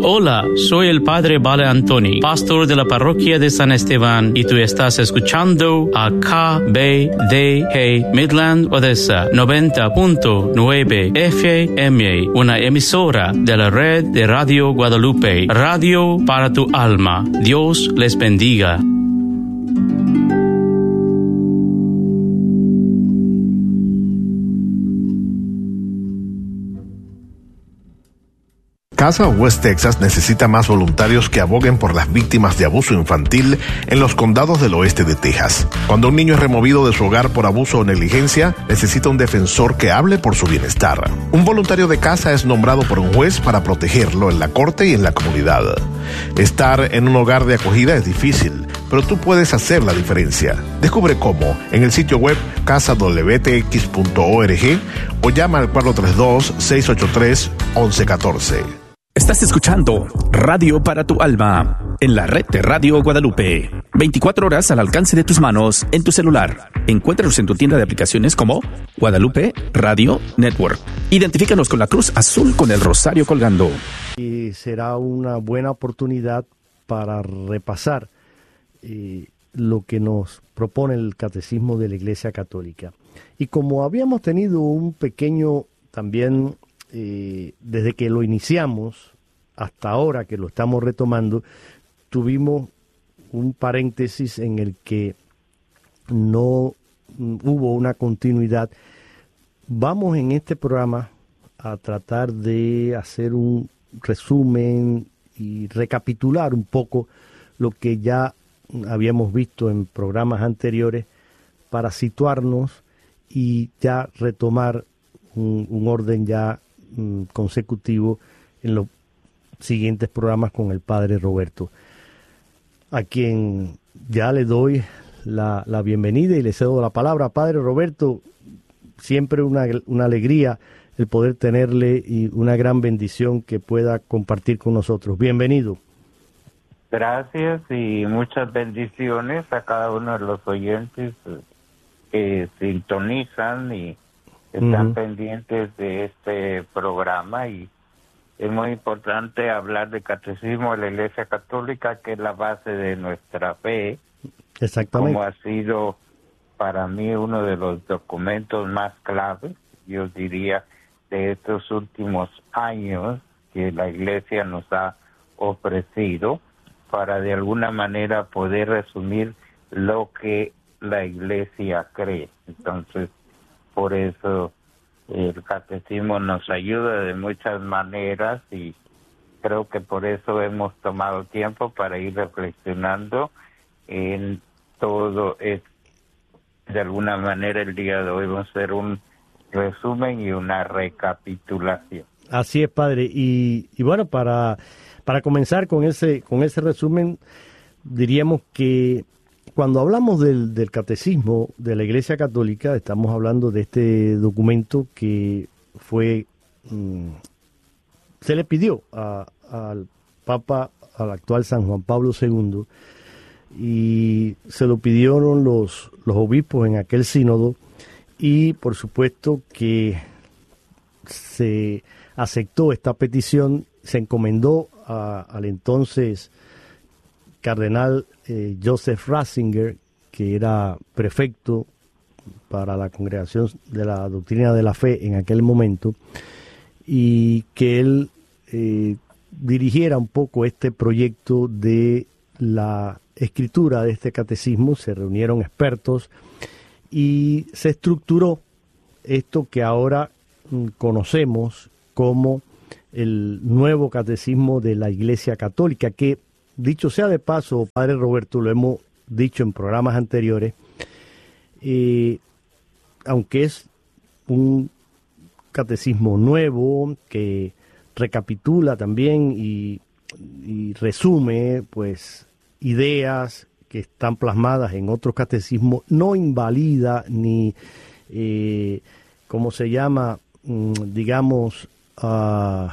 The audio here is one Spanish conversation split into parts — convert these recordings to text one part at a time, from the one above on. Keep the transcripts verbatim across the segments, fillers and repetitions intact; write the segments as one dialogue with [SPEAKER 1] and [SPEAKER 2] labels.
[SPEAKER 1] Hola, soy el Padre Vale Antoni, pastor de la parroquia de San Esteban, y tú estás escuchando a K B D G Midland Odessa noventa punto nueve F M, una emisora de la red de Radio Guadalupe, radio para tu alma. Dios les bendiga.
[SPEAKER 2] Casa West Texas necesita más voluntarios que aboguen por las víctimas de abuso infantil en los condados del oeste de Texas. Cuando un niño es removido de su hogar por abuso o negligencia, necesita un defensor que hable por su bienestar. Un voluntario de casa es nombrado por un juez para protegerlo en la corte y en la comunidad. Estar en un hogar de acogida es difícil, pero tú puedes hacer la diferencia. Descubre cómo en el sitio web casa w t x punto org o llama al cuatro tres dos, seis ocho tres, once catorce.
[SPEAKER 3] Estás escuchando Radio para tu Alma en la red de Radio Guadalupe. veinticuatro horas al alcance de tus manos en tu celular. Encuéntranos en tu tienda de aplicaciones como Guadalupe Radio Network. Identifícanos con la cruz azul con el rosario colgando.
[SPEAKER 4] Y será una buena oportunidad para repasar eh, lo que nos propone el Catecismo de la Iglesia Católica. Y como habíamos tenido un pequeño también... Eh, desde que lo iniciamos hasta ahora que lo estamos retomando, tuvimos un paréntesis en el que no mm, hubo una continuidad. Vamos en este programa a tratar de hacer un resumen y recapitular un poco lo que ya habíamos visto en programas anteriores para situarnos y ya retomar un, un orden ya consecutivo en los siguientes programas con el Padre Roberto, a quien ya le doy la, la bienvenida y le cedo la palabra. Padre Roberto, siempre una, una alegría el poder tenerle y una gran bendición que pueda compartir con nosotros. Bienvenido.
[SPEAKER 5] Gracias y muchas bendiciones a cada uno de los oyentes que sintonizan y están uh-huh. pendientes de este programa, y es muy importante hablar del Catecismo de la Iglesia Católica, que es la base de nuestra fe.
[SPEAKER 4] Exactamente.
[SPEAKER 5] Como ha sido para mí uno de los documentos más claves, yo diría, de estos últimos años que la Iglesia nos ha ofrecido para de alguna manera poder resumir lo que la Iglesia cree. Entonces, por eso el catecismo nos ayuda de muchas maneras, y creo que por eso hemos tomado tiempo para ir reflexionando en todo esto. De alguna manera el día de hoy vamos a hacer un resumen y una recapitulación.
[SPEAKER 4] Así es, padre. Y, y bueno, para, para comenzar con ese, con ese resumen, diríamos que cuando hablamos del, del catecismo de la Iglesia Católica, estamos hablando de este documento que fue, mmm, se le pidió a, al Papa, al actual San Juan Pablo segundo, y se lo pidieron los, los obispos en aquel sínodo, y por supuesto que se aceptó esta petición, se encomendó a, al entonces cardenal eh, Joseph Ratzinger, que era prefecto para la Congregación de la Doctrina de la Fe en aquel momento, y que él eh, dirigiera un poco este proyecto de la escritura de este catecismo. Se reunieron expertos y se estructuró esto que ahora mm, conocemos como el nuevo catecismo de la Iglesia Católica, que dicho sea de paso, Padre Roberto, lo hemos dicho en programas anteriores, eh, aunque es un catecismo nuevo que recapitula también y, y resume pues ideas que están plasmadas en otros catecismos, no invalida ni, eh, ¿cómo se llama? Mm, digamos, uh,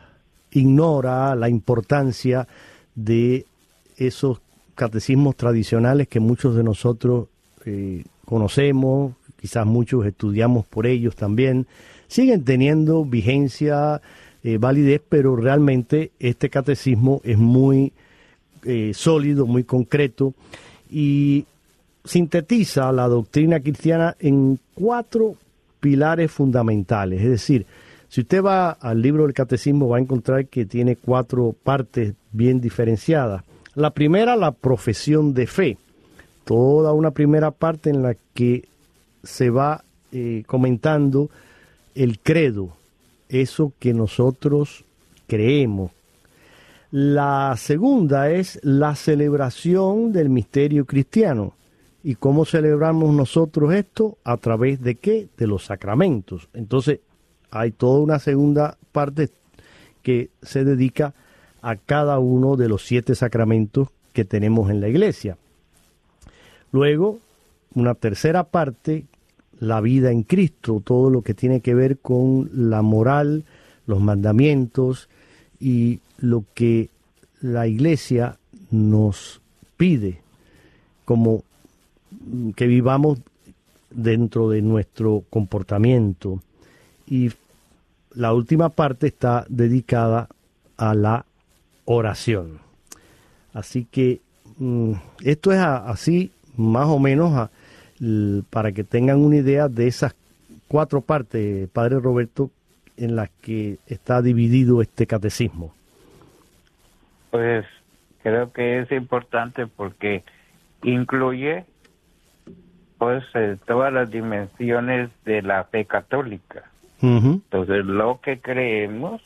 [SPEAKER 4] ignora la importancia de esos catecismos tradicionales que muchos de nosotros eh, conocemos, quizás muchos estudiamos por ellos también, siguen teniendo vigencia eh, validez, pero realmente este catecismo es muy eh, sólido, muy concreto y sintetiza la doctrina cristiana en cuatro pilares fundamentales. Es decir, si usted va al libro del catecismo va a encontrar que tiene cuatro partes bien diferenciadas. La primera, la profesión de fe. Toda una primera parte en la que se va eh, comentando el credo, eso que nosotros creemos. La segunda es la celebración del misterio cristiano. ¿Y cómo celebramos nosotros esto? ¿A través de qué? De los sacramentos. Entonces, hay toda una segunda parte que se dedica a cada uno de los siete sacramentos que tenemos en la iglesia. Luego, una tercera parte, la vida en Cristo, todo lo que tiene que ver con la moral, los mandamientos y lo que la iglesia nos pide como que vivamos dentro de nuestro comportamiento. Y la última parte está dedicada a la oración. Así que mm, esto es a, así más o menos a, l, para que tengan una idea de esas cuatro partes, Padre Roberto, en las que está dividido este catecismo.
[SPEAKER 5] Pues creo que es importante porque incluye pues eh, todas las dimensiones de la fe católica. Uh-huh. Entonces, lo que creemos,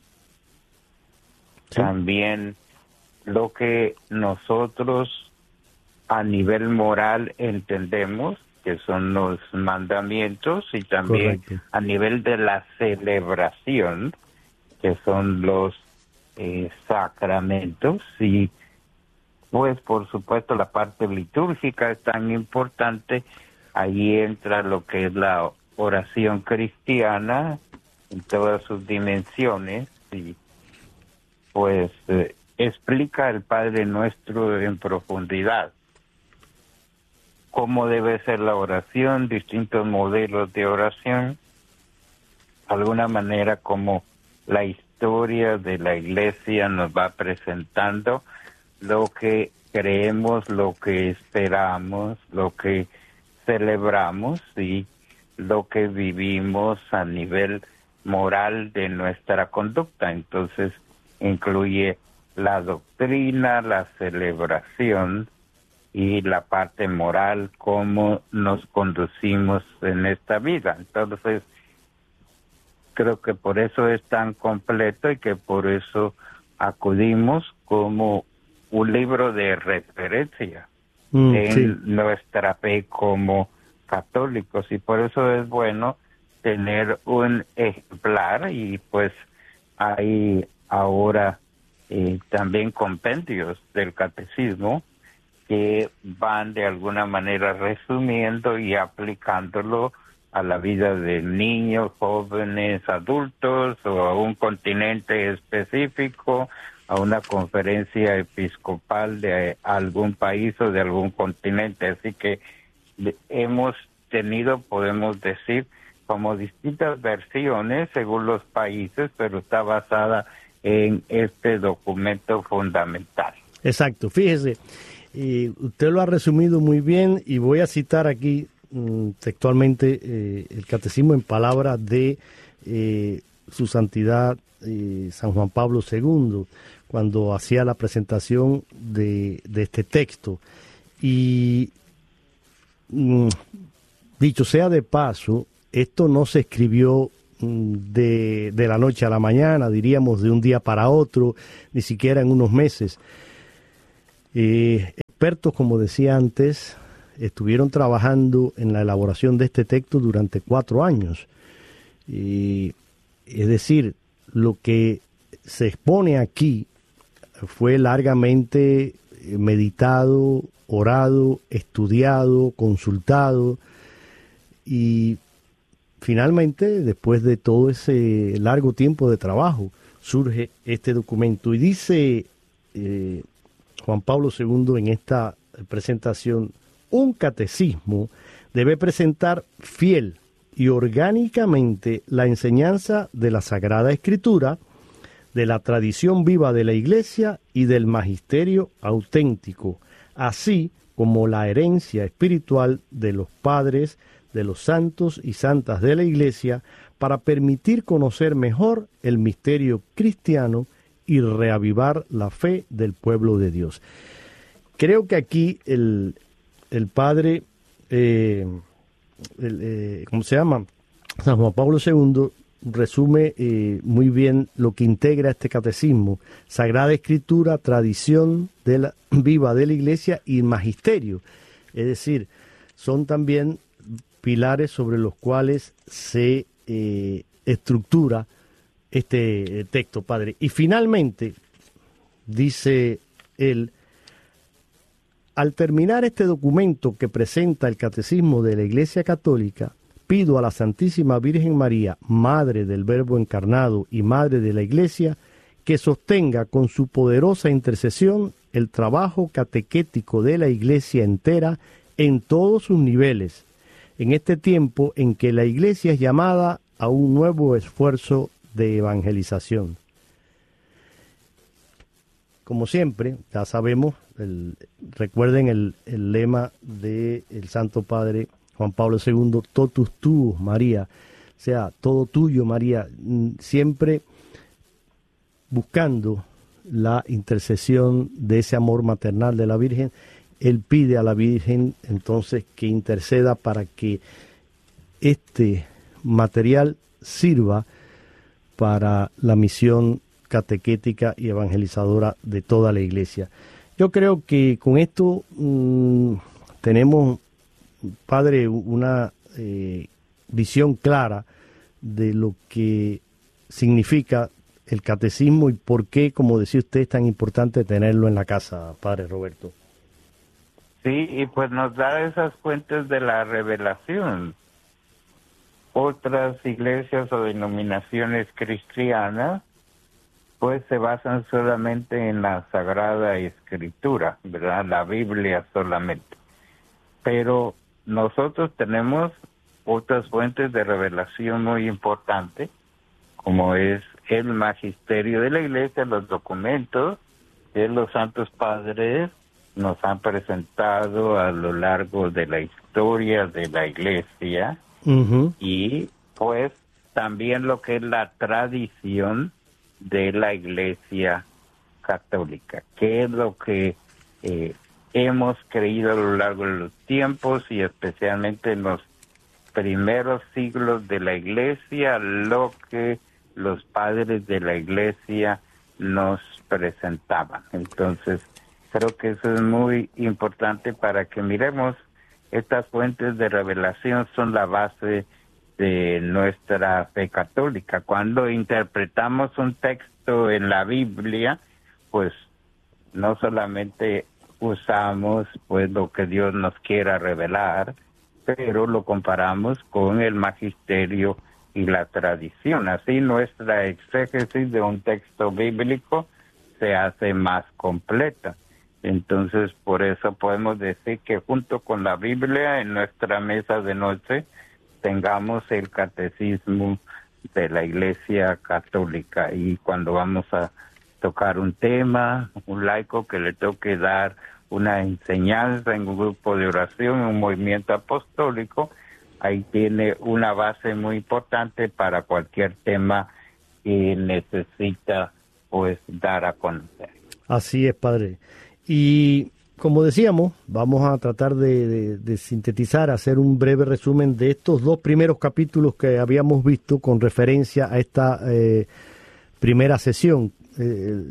[SPEAKER 5] sí. También lo que nosotros a nivel moral entendemos, que son los mandamientos, y también correcto. A nivel de la celebración, que son los eh, sacramentos, y pues por supuesto la parte litúrgica es tan importante. Ahí entra lo que es la oración cristiana en todas sus dimensiones y pues eh, explica el Padre Nuestro en profundidad cómo debe ser la oración, distintos modelos de oración, de alguna manera como la historia de la Iglesia nos va presentando lo que creemos, lo que esperamos, lo que celebramos y lo que vivimos a nivel moral de nuestra conducta. Entonces, incluye la doctrina, la celebración y la parte moral, cómo nos conducimos en esta vida. Entonces, creo que por eso es tan completo y que por eso acudimos como un libro de referencia mm, en sí. nuestra fe como católicos, y por eso es bueno tener un ejemplar, y pues hay ahora eh, también compendios del catecismo que van de alguna manera resumiendo y aplicándolo a la vida de niños, jóvenes, adultos, o a un continente específico, a una conferencia episcopal de algún país o de algún continente. Así que hemos tenido, podemos decir, como distintas versiones según los países, pero está basada en este documento fundamental.
[SPEAKER 4] Exacto, fíjese, y usted lo ha resumido muy bien, y voy a citar aquí mm, textualmente eh, el catecismo en palabras de eh, su santidad eh, San Juan Pablo segundo, cuando hacía la presentación de, de este texto. Y mm, dicho sea de paso, esto no se escribió mm, de, de la noche a la mañana, diríamos de un día para otro, ni siquiera en unos meses. Eh, expertos, como decía antes, estuvieron trabajando en la elaboración de este texto durante cuatro años. Y, es decir, lo que se expone aquí fue largamente meditado, orado, estudiado, consultado, y finalmente, después de todo ese largo tiempo de trabajo, surge este documento. Y dice eh, Juan Pablo segundo en esta presentación: un catecismo debe presentar fiel y orgánicamente la enseñanza de la Sagrada Escritura, de la tradición viva de la Iglesia y del magisterio auténtico, así como la herencia espiritual de los padres, de los santos y santas de la Iglesia, para permitir conocer mejor el misterio cristiano y reavivar la fe del pueblo de Dios. Creo que aquí el, el padre, eh, el, eh, ¿cómo se llama? San Juan Pablo segundo resume eh, muy bien lo que integra este catecismo: Sagrada Escritura, tradición de la, viva de la Iglesia y magisterio. Es decir, son también pilares sobre los cuales se eh, estructura este eh, texto, padre. Y finalmente, dice él, al terminar este documento que presenta el Catecismo de la Iglesia Católica, pido a la Santísima Virgen María, Madre del Verbo encarnado y Madre de la Iglesia, que sostenga con su poderosa intercesión el trabajo catequético de la Iglesia entera en todos sus niveles, en este tiempo en que la Iglesia es llamada a un nuevo esfuerzo de evangelización. Como siempre, ya sabemos, el, recuerden el, el lema del Santo Padre Juan Pablo segundo, totus tuus, María, o sea, todo tuyo, María, siempre buscando la intercesión de ese amor maternal de la Virgen. Él pide a la Virgen entonces que interceda para que este material sirva para la misión catequética y evangelizadora de toda la Iglesia. Yo creo que con esto mmm, tenemos, padre, una eh, visión clara de lo que significa el catecismo y por qué, como decía usted, es tan importante tenerlo en la casa, padre Roberto.
[SPEAKER 5] Sí, y pues nos da esas fuentes de la revelación. Otras iglesias o denominaciones cristianas pues se basan solamente en la Sagrada Escritura, ¿verdad? La Biblia solamente. Pero nosotros tenemos otras fuentes de revelación muy importantes, como es el magisterio de la Iglesia, los documentos que los santos padres nos han presentado a lo largo de la historia de la Iglesia, uh-huh. Y pues también lo que es la tradición de la Iglesia Católica, que es lo que eh, hemos creído a lo largo de los tiempos y especialmente en los primeros siglos de la Iglesia, lo que los padres de la Iglesia nos presentaban. Entonces, creo que eso es muy importante para que miremos. Estas fuentes de revelación son la base de nuestra fe católica. Cuando interpretamos un texto en la Biblia, pues no solamente usamos pues lo que Dios nos quiera revelar, pero lo comparamos con el magisterio y la tradición. Así nuestra exégesis de un texto bíblico se hace más completa. Entonces, por eso podemos decir que junto con la Biblia en nuestra mesa de noche tengamos el catecismo de la Iglesia Católica. Y cuando vamos a tocar un tema, un laico que le toque dar una enseñanza en un grupo de oración, un movimiento apostólico, ahí tiene una base muy importante para cualquier tema que necesita pues dar a conocer.
[SPEAKER 4] Así es, padre. Y como decíamos, vamos a tratar de, de, de sintetizar, hacer un breve resumen de estos dos primeros capítulos que habíamos visto con referencia a esta eh, primera sesión. Eh,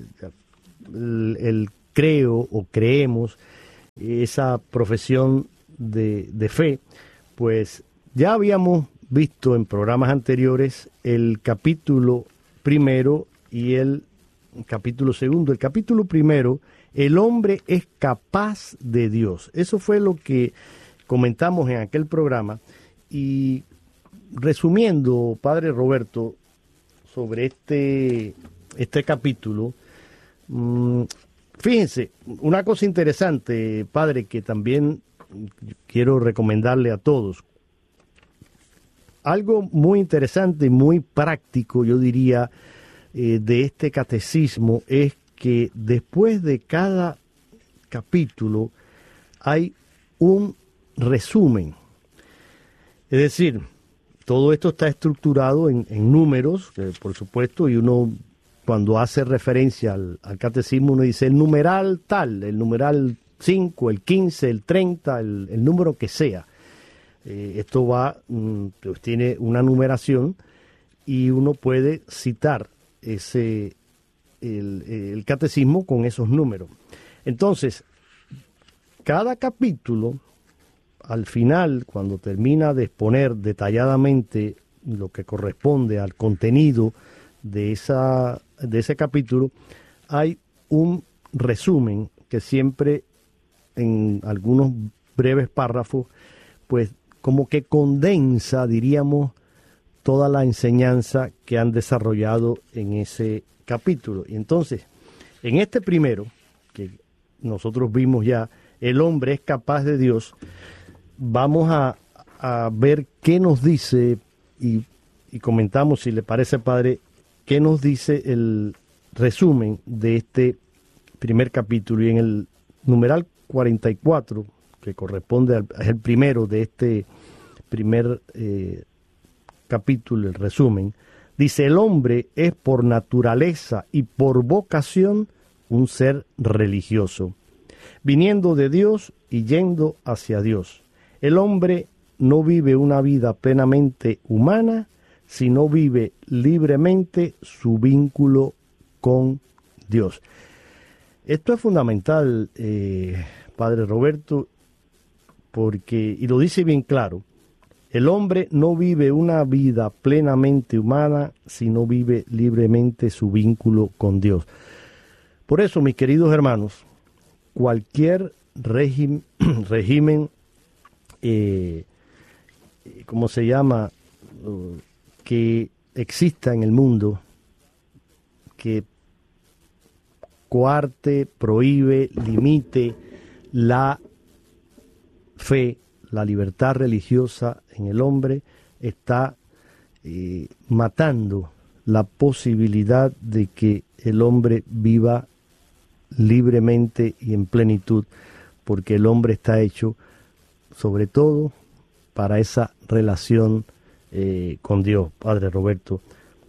[SPEAKER 4] el, el creo o creemos, esa profesión de, de fe, pues ya habíamos visto en programas anteriores el capítulo primero y el capítulo segundo. El capítulo primero, el hombre es capaz de Dios. Eso fue lo que comentamos en aquel programa. Y resumiendo, padre Roberto, sobre este, este capítulo, mmm, fíjense, una cosa interesante, padre, que también quiero recomendarle a todos. Algo muy interesante y muy práctico, yo diría, eh, de este catecismo es que después de cada capítulo hay un resumen. Es decir, todo esto está estructurado en, en números, eh, por supuesto, y uno cuando hace referencia al, al catecismo, uno dice el numeral tal, el numeral cinco, el quince, el treinta, el, el número que sea. Eh, esto va, pues tiene una numeración y uno puede citar ese el, el catecismo con esos números. Entonces, cada capítulo, al final, cuando termina de exponer detalladamente lo que corresponde al contenido de esa de ese capítulo, hay un resumen que siempre en algunos breves párrafos, pues como que condensa, diríamos, toda la enseñanza que han desarrollado en ese capítulo. Y entonces, en este primero, que nosotros vimos ya, el hombre es capaz de Dios, vamos a, a ver qué nos dice, y, y comentamos, si le parece, padre, qué nos dice el resumen de este primer capítulo. Y en el numeral cuarenta y cuatro, que corresponde al, al primero de este primer eh, capítulo, el resumen, dice: el hombre es por naturaleza y por vocación un ser religioso, viniendo de Dios y yendo hacia Dios. El hombre no vive una vida plenamente humana, sino vive libremente su vínculo con Dios. Esto es fundamental, eh, Padre Roberto, porque, y lo dice bien claro, el hombre no vive una vida plenamente humana, sino vive libremente su vínculo con Dios. Por eso, mis queridos hermanos, cualquier régimen, régimen eh, ¿cómo se llama?, uh, que exista en el mundo, que coarte, prohíbe, limite la fe, la libertad religiosa en el hombre, está eh, matando la posibilidad de que el hombre viva libremente y en plenitud, porque el hombre está hecho sobre todo para esa relación eh, con Dios, Padre Roberto.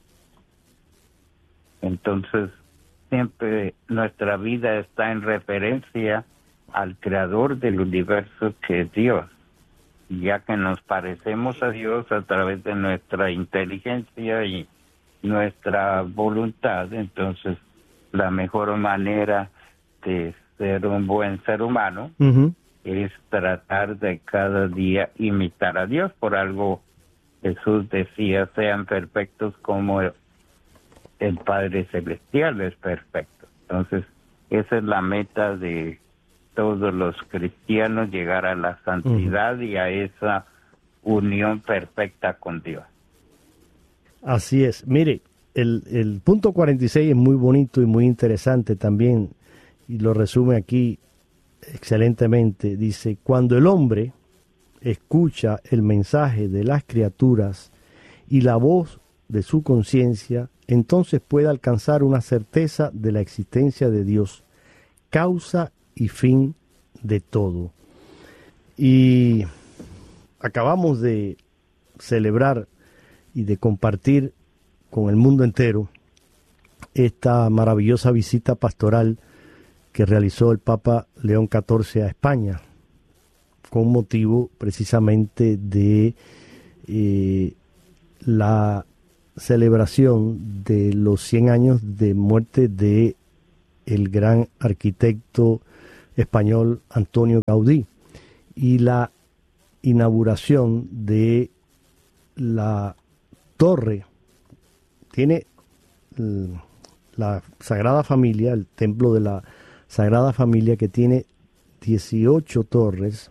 [SPEAKER 5] Entonces, siempre nuestra vida está en referencia al creador del universo, que es Dios, ya que nos parecemos a Dios a través de nuestra inteligencia y nuestra voluntad. Entonces, la mejor manera de ser un buen ser humano uh-huh. es tratar de cada día imitar a Dios. Por algo Jesús decía: sean perfectos como el Padre Celestial es perfecto. Entonces, esa es la meta de todos los cristianos, llegar a la santidad uh-huh. y a esa unión perfecta con Dios.
[SPEAKER 4] Así es. Mire, el, el punto cuarenta y seis es muy bonito y muy interesante también, y lo resume aquí excelentemente. Dice: cuando el hombre escucha el mensaje de las criaturas y la voz de su conciencia, entonces puede alcanzar una certeza de la existencia de Dios, causa y fin de todo. Y acabamos de celebrar y de compartir con el mundo entero esta maravillosa visita pastoral que realizó el Papa León catorce a España, con motivo precisamente de eh, la celebración de los cien años de muerte de el gran arquitecto español Antonio Gaudí, y la inauguración de la torre. Tiene la Sagrada Familia, el templo de la Sagrada Familia, que tiene dieciocho torres,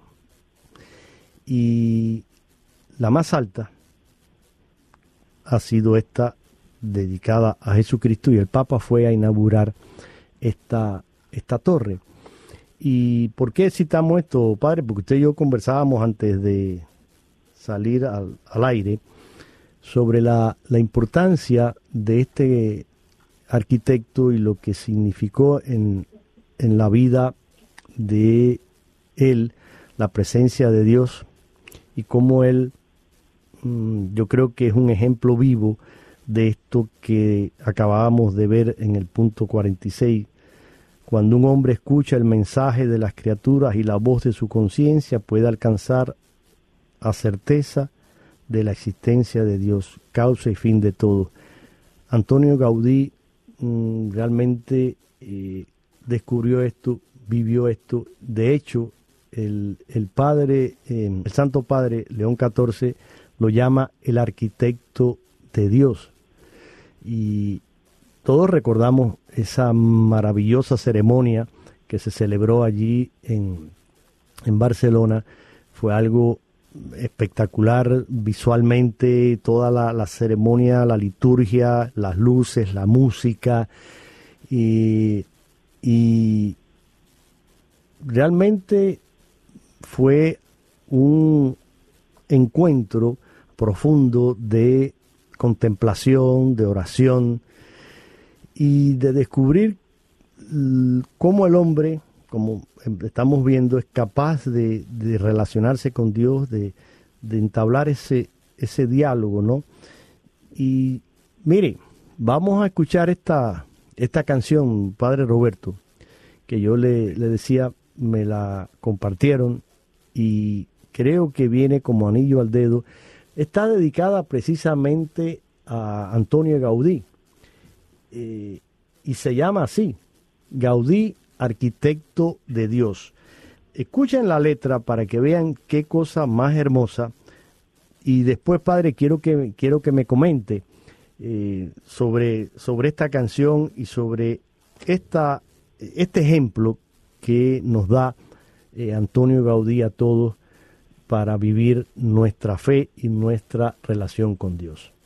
[SPEAKER 4] y la más alta ha sido esta dedicada a Jesucristo, y el Papa fue a inaugurar esta, esta torre. ¿Y por qué citamos esto, padre? Porque usted y yo conversábamos antes de salir al, al aire sobre la, la importancia de este arquitecto y lo que significó en, en la vida de él la presencia de Dios, y cómo él, yo creo que es un ejemplo vivo de esto que acabábamos de ver en el punto cuarenta y seis. Cuando un hombre escucha el mensaje de las criaturas y la voz de su conciencia, puede alcanzar a certeza de la existencia de Dios, causa y fin de todo. Antonio Gaudí mmm, realmente eh, descubrió esto, vivió esto. De hecho, el, el padre, eh, el Santo Padre León catorce lo llama el arquitecto de Dios. Y todos recordamos esa maravillosa ceremonia que se celebró allí en, en Barcelona. Fue algo espectacular visualmente, toda la, la ceremonia, la liturgia, las luces, la música, y, y realmente fue un encuentro profundo de contemplación, de oración y de descubrir cómo el hombre, como estamos viendo, es capaz de, de relacionarse con Dios, de, de entablar ese, ese diálogo, ¿no? Y mire, vamos a escuchar esta, esta canción, Padre Roberto, que yo le, le decía, me la compartieron y creo que viene como anillo al dedo. Está dedicada precisamente a Antonio Gaudí, eh, y se llama así, Gaudí, arquitecto de Dios. Escuchen la letra para que vean qué cosa más hermosa, y después, Padre, quiero que, quiero que me comente eh, sobre, sobre esta canción y sobre esta, este ejemplo que nos da eh, Antonio Gaudí a todos para vivir nuestra fe y nuestra relación con Dios.